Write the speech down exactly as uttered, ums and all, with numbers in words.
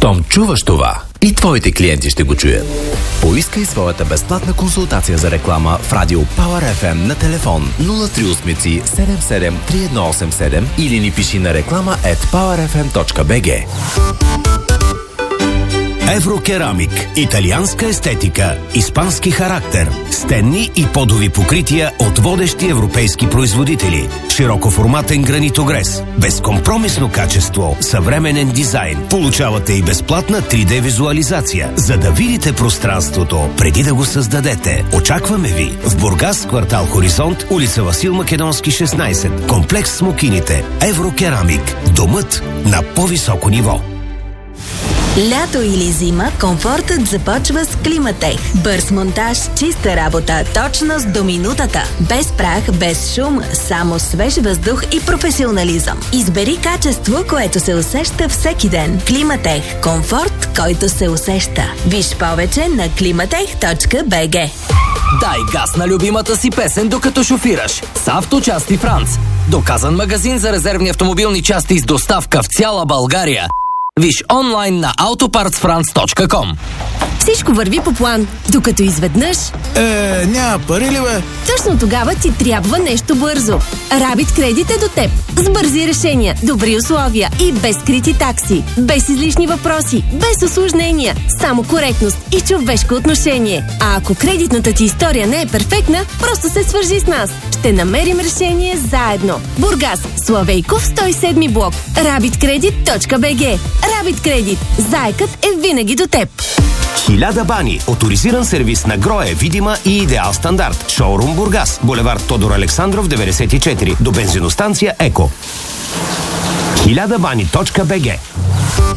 Щом чуваш това, и твоите клиенти ще го чуят. Поискай своята безплатна консултация за реклама в радио Power еф ем на телефон нула три осем седем седем три едно осем седем или ни пиши на реклама ет пауър еф ем точка би джи. Еврокерамик. Италианска естетика, испански характер, стенни и подови покрития от водещи европейски производители. Широкоформатен гранитогрес, безкомпромисно качество, съвременен дизайн. Получавате и безплатна три Д визуализация, за да видите пространството преди да го създадете. Очакваме ви в Бургас, квартал Хоризонт, улица Васил Македонски шестнайсет. Комплекс Смокините. Еврокерамик. Домът на по-високо ниво. Лято или зима, комфортът започва с Климатех. Бърз монтаж, чиста работа, точност до минутата. Без прах, без шум, само свеж въздух и професионализъм. Избери качество, което се усеща всеки ден. Климатех. Комфорт, който се усеща. Виж повече на климатех точка би джи. Дай газ на любимата си песен, докато шофираш. С Авточасти Франц. Доказан магазин за резервни автомобилни части с доставка в цяла България. Виж онлайн на autoparts france точка com. Всичко върви по план, докато изведнъж... Е, няма пари ли, бе? Точно тогава ти трябва нещо бързо. Рабит Кредит е до теб. С бързи решения, добри условия и без скрити такси. Без излишни въпроси, без усложнения. Само коректност и човешко отношение. А ако кредитната ти история не е перфектна, просто се свържи с нас. Ще намерим решение заедно. Бургас, Славейков, сто и седми блок. рабит кредит точка би джи. Рабит Кредит. Заекът е винаги до теб. Хиляда бани. Оторизиран сервис на Грое, Видима и Идеал Стандарт. Шоурум Бургас. Булевард Тодор Александров, деветдесет и четири. До бензиностанция Еко. хиляда бани точка би джи.